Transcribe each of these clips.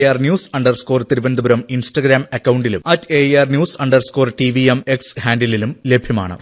AR News_Tiruvandhupuram Instagram അക്കൌണ്ടിലും @AR News_TVM X ഹാൻഡിലും ലഭ്യമാണ്.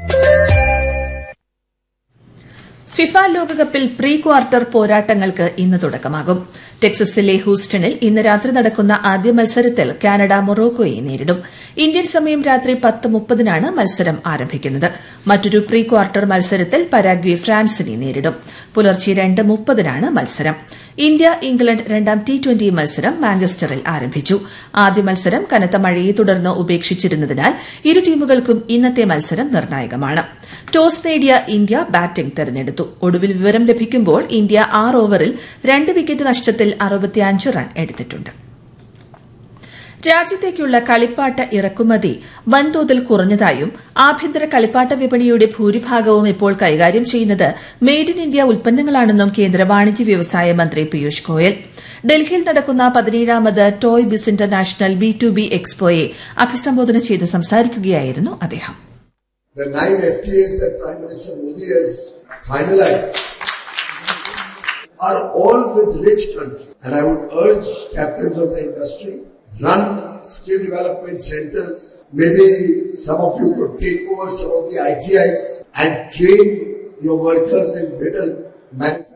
ഫിഫ ലോകകപ്പിൽ പ്രീ ക്വാർട്ടർ പോരാട്ടങ്ങൾക്ക് ഇന്ന് തുടക്കമാകും. ടെക്സസിലെ ഹൂസ്റ്റണിൽ ഇന്ന് രാത്രി നടക്കുന്ന ആദ്യ മത്സരത്തിൽ കാനഡ മൊറോക്കോയെ നേരിടും. ഇന്ത്യൻ സമയം രാത്രി 10:30-നാണ് മത്സരം ആരംഭിക്കുന്നത്. മറ്റൊരു പ്രീ ക്വാർട്ടർ മത്സരത്തിൽ പരാഗ്വെ ഫ്രാൻസിനെ നേരിടും. പുലർച്ചെ 2:30-നാണ് മത്സരം. ഇന്ത്യ ഇംഗ്ലണ്ട് രണ്ടാം T20 മത്സരം മാഞ്ചസ്റ്ററിൽ ആരംഭിച്ചു. ആദ്യ മത്സരം കനത്ത മഴയെ തുടർന്ന് ഉപേക്ഷിച്ചിരുന്നതിനാൽ ഇരു ടീമുകൾക്കും ഇന്നത്തെ മത്സരം നിർണായകമാണ്. ടോസ് നേടിയ ഇന്ത്യ ബാറ്റിംഗ് തെരഞ്ഞെടുത്തു. ഒടുവിൽ വിവരം ലഭിക്കുമ്പോൾ ഇന്ത്യ 6 ഓവറിൽ 2 വിക്കറ്റ് നഷ്ടത്തിൽ 65 റൺ എടുത്തിട്ടുണ്ട്. രാജ്യത്തേക്കുള്ള കളിപ്പാട്ട ഇറക്കുമതി വൻതോതിൽ കുറഞ്ഞതായും ആഭ്യന്തര കളിപ്പാട്ട വിപണിയുടെ ഭൂരിഭാഗവും ഇപ്പോൾ കൈകാര്യം ചെയ്യുന്നത് മെയ്ഡ് ഇൻ ഇന്ത്യ ഉൽപ്പന്നങ്ങളാണെന്നും കേന്ദ്ര വാണിജ്യ വ്യവസായ മന്ത്രി പീയൂഷ് ഗോയൽ ഡൽഹിയിൽ നടക്കുന്ന 17ാമത് ടോയ് ബിസ് ഇന്റർനാഷണൽ B2B എക്സ്പോയെ അഭിസംബോധന ചെയ്ത് സംസാരിക്കുകയായിരുന്നു അദ്ദേഹം. The 9 FTAs that Prime Minister Modi has finalized are all with rich countries, and I would urge captains of the industry, run skill development centers. Maybe some of you could take over some of the ITIs and train your workers in better manufacturing.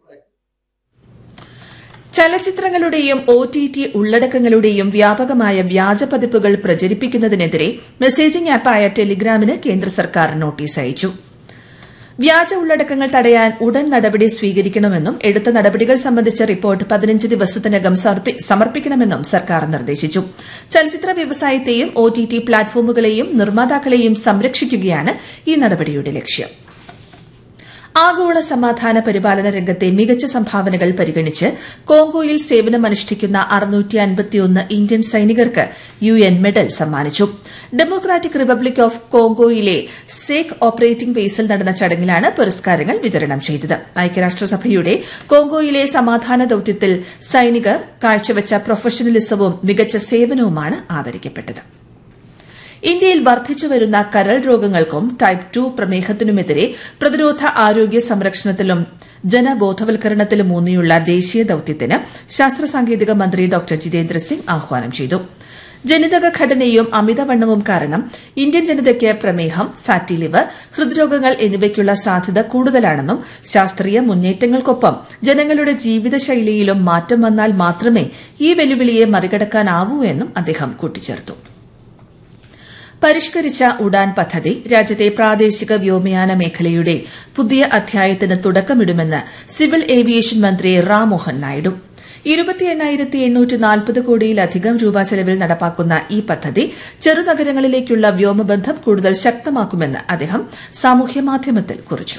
ചലച്ചിത്രങ്ങളുടെയും OTT ഉള്ളടക്കങ്ങളുടെയും വ്യാപകമായ വ്യാജ പതിപ്പുകൾ പ്രചരിപ്പിക്കുന്നതിനെതിരെ messaging ആപ്പായ ടെലിഗ്രാമിന് കേന്ദ്ര സർക്കാർ notice അയച്ചു. വ്യാജ ഉള്ളടക്കങ്ങൾ തടയാൻ ഉടൻ നടപടി സ്വീകരിക്കണമെന്നും എടുത്ത നടപടികൾ സംബന്ധിച്ച റിപ്പോർട്ട് 15 ദിവസത്തിനകം സമർപ്പിക്കണമെന്നും സർക്കാർ നിർദ്ദേശിച്ചു. ചലച്ചിത്ര വ്യവസായത്തെയും OTT പ്ലാറ്റ്ഫോമുകളെയും നിർമ്മാതാക്കളെയും സംരക്ഷിക്കുകയാണ് ഈ നടപടിയുടെ ലക്ഷ്യം. ആഗോള സമാധാന പരിപാലന രംഗത്തെ മികച്ച സംഭാവനകൾ പരിഗണിച്ച് കോങ്കോയിൽ സേവനമനുഷ്ഠിക്കുന്ന 651 ഇന്ത്യൻ സൈനികർക്ക് UN മെഡൽ സമ്മാനിച്ചു. Democratic republic of കോങ്കോയിലെ sake operating ബേസിൽ നടന്ന ചടങ്ങിലാണ് പുരസ്കാരങ്ങൾ വിതരണം ചെയ്തത്. ഐക്യരാഷ്ട്രസഭയുടെ കോങ്കോയിലെ സമാധാന ദൌത്യത്തിൽ സൈനികർ കാഴ്ചവച്ച പ്രൊഫഷണലിസവും മികച്ച സേവനവുമാണ് ആദരിക്കപ്പെട്ടത്. ഇന്ത്യയിൽ വർദ്ധിച്ചുവരുന്ന കരൾ രോഗങ്ങൾക്കും ടൈപ്പ് 2 പ്രമേഹത്തിനുമെതിരെ പ്രതിരോധ ആരോഗ്യ സംരക്ഷണത്തിലും ജനബോധവൽക്കരണത്തിലും ഊന്നിയുള്ള ദേശീയ ദൌത്യത്തിന് ശാസ്ത്ര സാങ്കേതിക മന്ത്രി ഡോക്ടർ ജിതേന്ദ്ര സിംഗ് ആഹ്വാനം ചെയ്തു. ജനിതക ഘടനയും അമിതവണ്ണവും കാരണം ഇന്ത്യൻ ജനതയ്ക്ക് പ്രമേഹം, ഫാറ്റി ലിവർ, ഹൃദ്രോഗങ്ങൾ എന്നിവയ്ക്കുള്ള സാധ്യത കൂടുതലാണെന്നും ശാസ്ത്രീയ മുന്നേറ്റങ്ങൾക്കൊപ്പം ജനങ്ങളുടെ ജീവിതശൈലിയിലും മാറ്റം വന്നാൽ മാത്രമേ ഈ വെല്ലുവിളിയെ മറികടക്കാനാവൂ എന്നും അദ്ദേഹം കൂട്ടിച്ചേർത്തു. പരിഷ്കരിച്ച ഉഡാൻ പദ്ധതി രാജ്യത്തെ പ്രാദേശിക വ്യോമയാന മേഖലയുടെ പുതിയ അധ്യായത്തിന് തുടക്കമിടുമെന്ന് സിവിൽ ഏവിയേഷൻ മന്ത്രി റാം മോഹൻ നായിഡു. 28,840 കോടിയിലധികം രൂപ ചെലവിൽ നടപ്പാക്കുന്ന ഈ പദ്ധതി ചെറുനഗരങ്ങളിലേക്കുള്ള വ്യോമബന്ധം കൂടുതൽ ശക്തമാക്കുമെന്ന് അദ്ദേഹം സാമൂഹ്യമാധ്യമത്തിൽ കുറിച്ചു.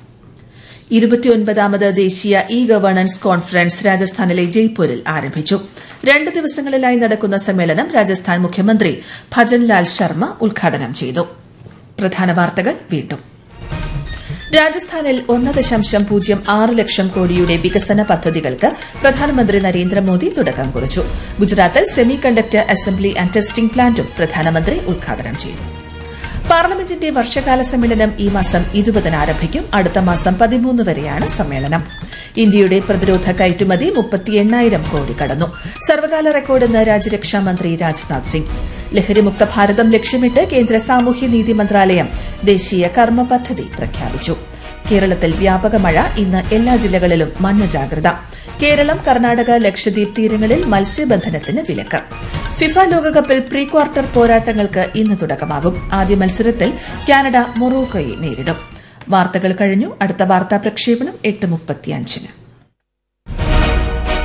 29ാമത് ദേശീയ ഗവേണൻസ് കോൺഫറൻസ് രാജസ്ഥാനിലെ ജയ്പൂരിൽ ആരംഭിച്ചു. 2 ദിവസങ്ങളിലായി നടക്കുന്ന സമ്മേളനം രാജസ്ഥാൻ മുഖ്യമന്ത്രി ഭജൻലാൽ ശർമ്മ ഉദ്ഘാടനം ചെയ്തു. പ്രധാന വാർത്തകൾ വീണ്ടും. രാജസ്ഥാനിൽ 1.06 ലക്ഷം കോടിയുടെ വികസന പദ്ധതികൾക്ക് പ്രധാനമന്ത്രി നരേന്ദ്രമോദി തുടക്കം കുറിച്ചു. ഗുജറാത്തിൽ semi conductor assembly and testing പ്ലാന്റും പ്രധാനമന്ത്രി ഉദ്ഘാടനം ചെയ്തു. പാർലമെന്റിന്റെ വർഷകാല സമ്മേളനം ഈ മാസം 20-ന് ആരംഭിക്കും. അടുത്ത മാസം 13 വരെയാണ് സമ്മേളനം. ഇന്ത്യയുടെ പ്രതിരോധ കയറ്റുമതി 38,000 കോടി കടന്നു. സർവകാല റെക്കോർഡെന്ന് രാജ്യരക്ഷാ മന്ത്രി രാജ്നാഥ് സിംഗ്. ലഹരിമുക്ത ഭാരതം ലക്ഷ്യമിട്ട് കേന്ദ്ര സാമൂഹ്യനീതി മന്ത്രാലയം ദേശീയ കർമ്മ പദ്ധതി പ്രഖ്യാപിച്ചു. കേരളത്തിൽ വ്യാപക മഴ, ഇന്ന് എല്ലാ ജില്ലകളിലും മഞ്ഞ ജാഗ്രത. കേരളം, കർണാടക, ലക്ഷദ്വീപ് തീരങ്ങളിൽ മത്സ്യബന്ധനത്തിന് വിലക്ക്. ഫിഫ ലോകകപ്പിൽ പ്രീ ക്വാർട്ടർ പോരാട്ടങ്ങൾക്ക് ഇന്ന് തുടക്കമാകും. ആദ്യ മത്സരത്തിൽ കാനഡ മൊറോക്കോയെ നേരിടും. വാർത്തകൾ കഴിഞ്ഞു. അടുത്ത വാർത്താ പ്രക്ഷേപണം 8:35-ന്.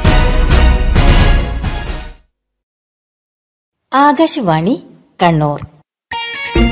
ആകാശവാണി കണ്ണൂർ.